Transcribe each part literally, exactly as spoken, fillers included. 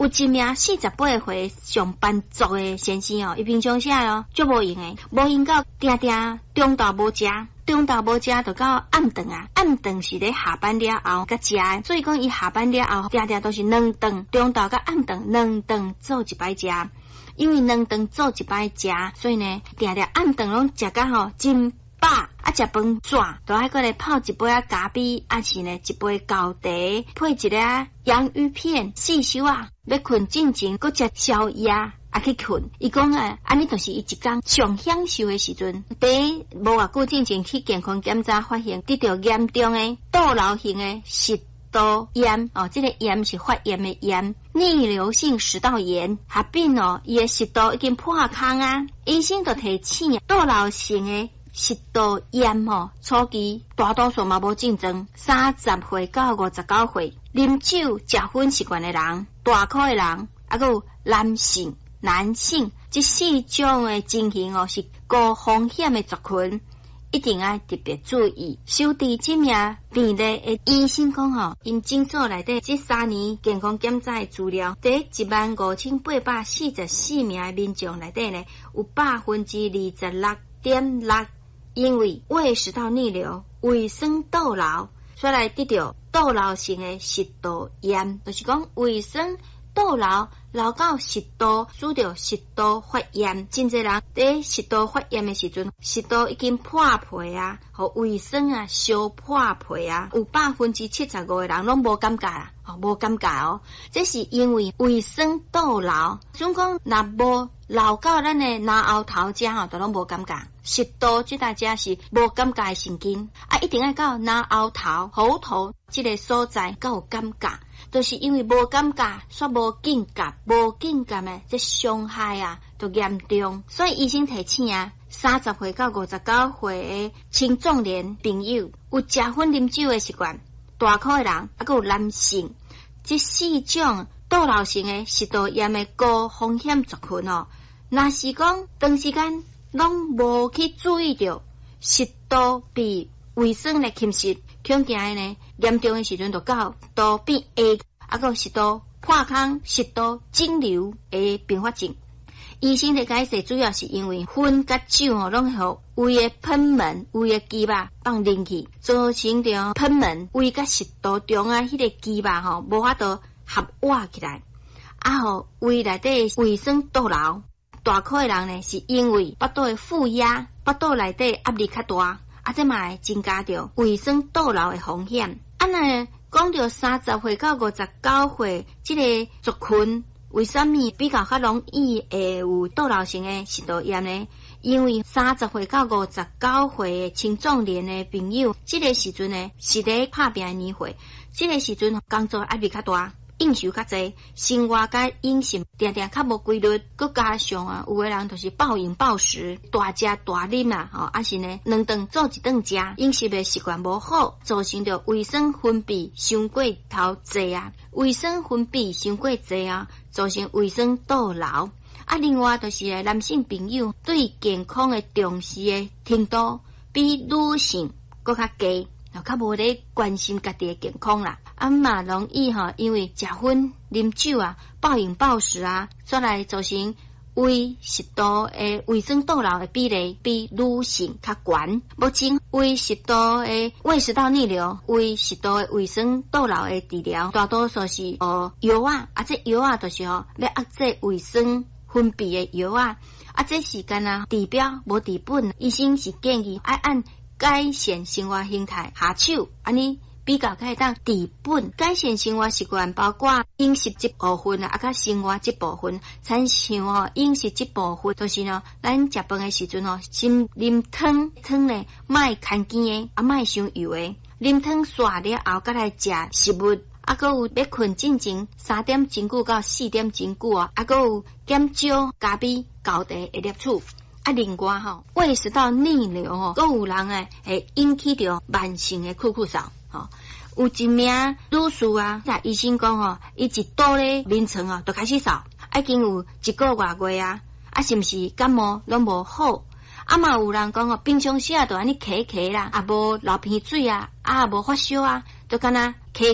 有一名四十八岁上班族的先生哦，伊平常时哦足无闲诶，无闲到定定中昼无食。中昼无食，就到暗顿啊。暗顿是咧下班了后甲食诶，所以讲伊下班了后，定定都是两顿，中昼甲暗顿两顿做一摆食。因为两顿做一摆食，所以呢，定定暗顿拢食甲吼真饱。啊，食饭转，都爱过来泡一杯啊咖啡，啊是呢一杯高茶，配一个啊洋芋片、四小啊，要困进前，搁食宵夜。啊去困，伊讲啊，安尼就是伊一工上享受的时阵。第一，无偌久之前去健康检查，发现得到严重的倒流性的食道炎哦，这个炎是发炎的炎，逆流性食道炎合并哦，伊的食道已经破空啊。医生就提醒，倒流性的食道炎哦，初期大多数嘛无症状，三十岁到五十九岁，啉酒、食薰习惯的人，大块的人，啊个有男性。男性这四种的情形哦，是高风险的族群，一定要特别注意。小弟这名病例的医生讲吼，因诊所内底这三年健康检查的资料，第一万五千八百四十四名的民众内底呢，有百分之二十六点六，因为胃食道逆流、胃酸倒流，所以来得到倒流性的食道炎，就是讲胃酸倒流。流到食道，使到食道发炎，真侪人伫食道发炎的时阵，食道已经破皮啊，和胃酸啊烧破皮啊，有百分之七十五的人拢无感觉啊，哦无感觉哦，这是因为胃酸倒流，总讲若无流到咱的脑后头遮吼，都拢无感觉。食道即大家是无感觉的神经，啊一定要到脑后头、喉头即个所在才有感觉。就是因为无感觉，煞无警觉，无警觉的这伤害啊，就严重。所以医生提醒啊，三十岁到五十九岁的青壮年朋友，有食薰啉酒的习惯，大块的人，啊个有男性，这四种倒流性的食道炎的高风险族群哦。若是讲长时间拢无去注意到食道被胃酸来侵蚀。恐惊的呢，严重的时阵就到都变下，啊个食道破空、食道肿瘤的并发症。医生的解释主要是因为薰甲酒哦，拢互胃的喷门、胃的肌肉放冷去，造成着喷门、胃甲食道中啊，迄个肌肉吼无法度合握起来，啊吼胃内底胃酸倒流。大块的人呢，是因为腹肚的负压，腹肚内底压力较大。啊，这嘛会增加着胃酸倒流的风险。啊，呢讲到三十岁到五十九岁这个族群，为什么比较较容易会有倒流性的食道炎呢？因为三十岁到五十九岁的青壮年的朋友，这个时阵呢是咧拍拼的年岁，这个时阵工作压力较大。应酬较济，生活甲饮食定定较无规律，佮加上啊，有个人就是暴饮暴食，大食大啉啊，吼，啊是呢，两顿做一顿食，饮食的习惯无好，造成着胃酸分泌伤过头济啊，胃酸分泌伤过济啊，造成胃酸倒流。啊，另外就是男性朋友对健康的重视的程度比女性佮较低。较无咧关心家己的健康啦，啊嘛容易吼，因为食薰、啉酒啊、暴饮暴食啊，所来造成胃食道的胃酸倒流的比例比女性较悬。目前胃食道的胃食道逆流、胃食道的胃酸倒流的治疗，大多数是哦药啊，啊这药啊就是吼要压制胃酸分泌的药啊，啊这时间啊治标无治本，医生是建议爱按改善生活形态下手，安尼比较可以当治本。改善生活习惯包括饮食这部分啊，啊甲生活这部分。参像哦，饮食这部分就是呢，咱食饭的时阵哦，先啉汤，汤呢卖牵坚的，啊卖伤油的。啉汤煞了后，再来食食物。啊，佮有要困进前三点钟久到四点钟久啊，啊，佮有减少咖啡、高茶的摄取。啊，另外吼，胃食道逆流吼，佮有人诶会引起着慢性诶酷酷嗽吼。有一名女士啊，甲医生讲吼，伊一倒咧眠床哦，就开始嗽，已经有一个月月啊，啊是毋是感冒拢无好？啊嘛有人讲哦，平常时啊，就安尼咳咳啦，啊无流鼻水啊，啊无发烧啊，就敢若咳咳，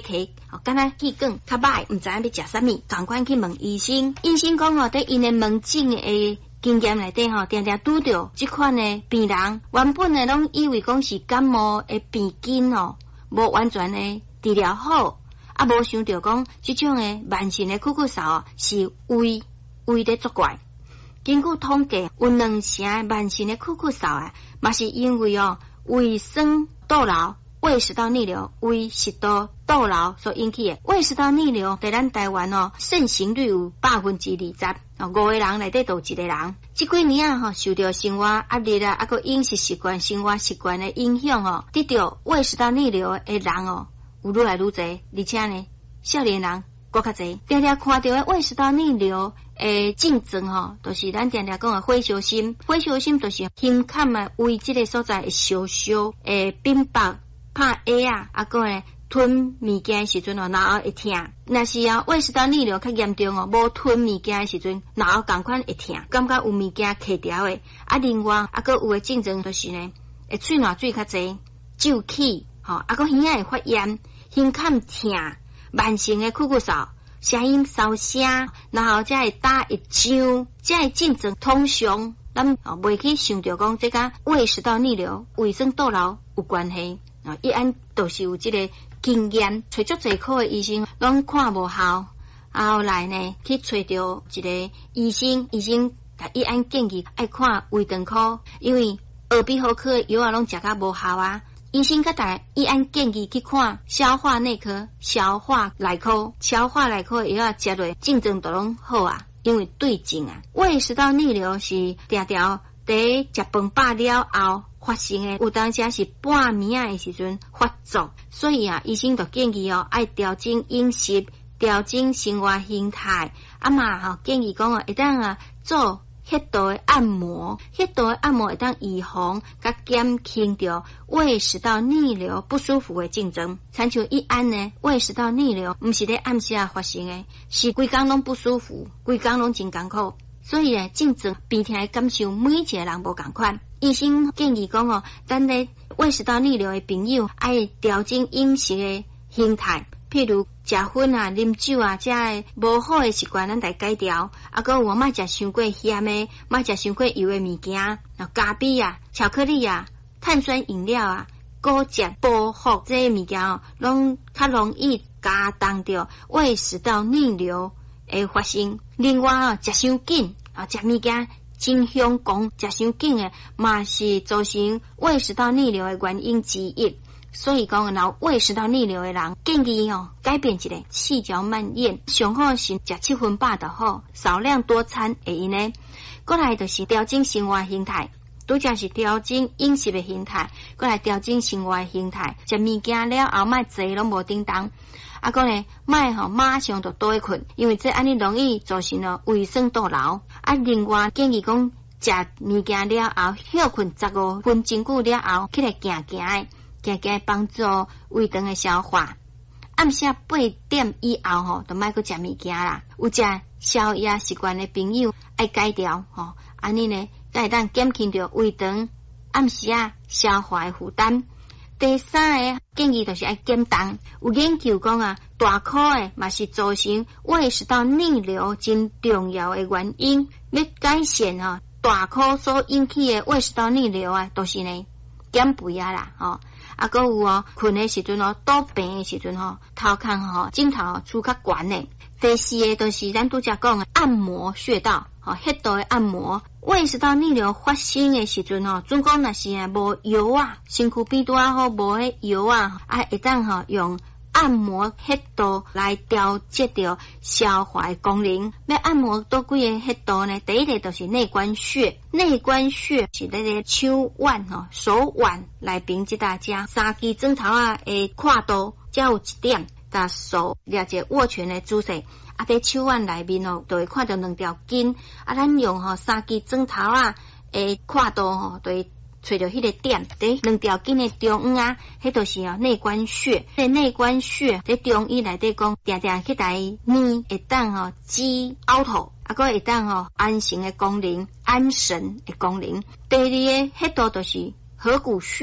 哦，敢若气管较歹，毋知影要食啥物，赶快去问医生。医生讲哦，在因的门诊的经验内底吼，常常拄着即款的病人，原本呢拢以为讲是感冒的病根哦，无完全的治疗好，啊无想到讲即种的慢性的咳咳嗽哦，是胃胃咧作怪。根据统计，有两成慢性的咳咳嗽啊，嘛是因为哦胃酸倒流。胃食道逆流、胃食道倒流所引起的胃食道逆流，在咱台湾哦，盛行率有百分之二十，哦，五个人内底都一个人。这几年啊，吼，受到生活压力啊，啊个饮食习惯、生活习惯的影响哦，得到胃食道逆流的人哦，有愈来愈多，而且呢，少年人更较多。常常看到的胃食道逆流的症状吼，就是咱常常讲的火烧心，火烧心就是胸坎啊胃这个所在会烧烧，会冰白。拍痚啊，啊个呢吞物件的时阵哦，脑后会痛。若是啊胃食道逆流较严重哦，无吞物件的时阵，脑后共款会痛，感觉有物件卡条的。啊，另外啊个有的症状就是呢，会喙烂水较济，皱起，吼、哦，啊个耳仔会发炎，胸坎痛，慢性的咳咳嗽，声音沙声，然后才会打会痒，这些症状通常咱哦袂去想到讲这个胃食道逆流、胃酸倒流有关系。啊，一按都是有这个经验，找足侪科的医生拢看无效，后来呢去找到一个医生，医生甲伊按建议爱看胃肠科，因为耳鼻喉科的药啊拢食甲无效啊。医生甲大伊按建议去看消化内科、消化内科、消化内科的药啊食落症状都拢好啊，因为对症啊。胃食道逆流是常常伫食饭饱了后发生的，有当时是半暝仔的时阵发作，所以啊，医生就建议哦，爱调整饮食，调整生活形态，啊嘛吼建议讲哦，会当啊做穴道的按摩，穴道的按摩会当预防甲减轻着胃食道逆流不舒服的症状。参像一按呢，胃食道逆流毋是咧暗时啊发生的，是规工拢不舒服，规工拢真艰苦。所以呢，症状病痛的感受每一个人无共款。医生建议讲哦，咱咧胃食道逆流的朋友爱调整饮食的形态，譬如食薰啊、啉酒啊，这个无好的习惯咱得改掉。啊，个有莫食伤过咸的，莫食伤过油的物件，啊，咖啡啊、巧克力啊、碳酸饮料啊、果汁、薄荷这些物件哦，拢较容易加重着胃食道逆流的发生。另外哦，食伤紧啊，食物件真香讲，食伤紧的嘛是造成胃食道逆流的原因之一。所以讲，若胃食道逆流的人，建议哦改变一下，细嚼慢咽，上好是食七分饱就好，少量多餐会用呢。过来就是调整生活形态，拄则是调整饮食的形态，过来调整生活的形态，食物件了后莫坐拢无叮当。啊，个呢，莫吼马上就倒去困，因为这安尼容易造成了胃酸倒流。啊，另外建议讲，食物件了后休困十五分钟久了后，起来行行的，行行帮助胃肠的消化。暗时八点以后吼，就莫去食物件啦。有食宵夜习惯的朋友爱改掉吼，安尼呢，才会当减轻着胃肠暗时啊消化的负担。第三个建议就是爱减重，有研究讲啊，大口的嘛是造成胃食道逆流真重要的原因。要改善啊，大口所引起的胃食道逆流啊，都是呢减肥啊啦，吼、哦。啊，搁有哦，困的时阵哦，倒病的时阵吼，头壳吼镜头出较悬的。第四个就是咱拄则讲的按摩穴道，吼、哦，穴道的按摩。胃食道逆流发生的时阵吼，总讲若是啊无药啊，身躯边拄啊好无迄药啊，啊会当吼用按摩穴道来调节着消化的功能。要按摩多几个穴道呢？第一个就是内关穴，内关穴是咧个手腕吼、手腕内边即搭只三支指头啊的跨度，才有一点，甲手抓一个握拳的姿势。啊，在手腕内面哦，就会看到两条筋。啊，咱用吼、哦、三支指头啊的跨度吼，就会找到迄个点，伫两条筋的中央啊，迄就是哦内关穴。这内关穴在中医内底讲，定定去来捏，会当吼止凹头，啊，个会当吼安神的功能、安神的功能。第二个迄度就是合谷穴。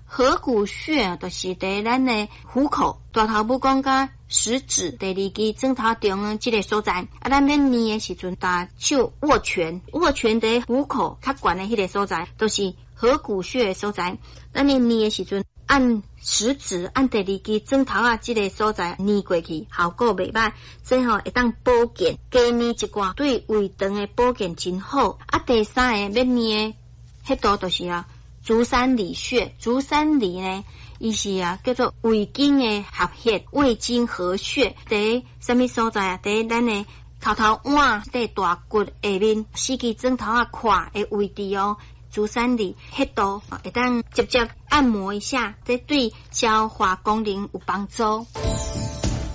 合谷穴就是伫咱的虎口大头拇讲甲食指第二支指头中的这个所在，啊，咱要念的时阵，打手握拳，握拳伫虎口较悬的迄个所在，都、就是合谷穴的所在。咱念念的时阵，按食指按第二支指头啊，这个所在念过去，效果袂歹，最后会当保健，加念一寡对胃肠的保健真好。啊，第三个要念的迄度就是啊。足三里穴，足三里呢，伊是啊叫做胃经的合穴，胃经合穴，伫什么所在啊？伫咱的头头腕伫大骨下面四支指头啊胯的位置哦。足三里迄度会当直接按摩一下，这对消化功能有帮助。